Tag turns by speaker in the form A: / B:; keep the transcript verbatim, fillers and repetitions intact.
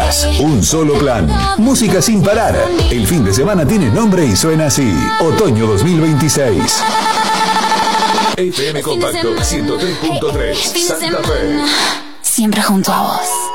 A: días, un solo plan. Música sin parar. El fin de semana tiene nombre y suena así. Otoño dos mil veintiséis. F M Compacto ciento tres punto tres, Santa Fe.
B: Siempre junto a vos.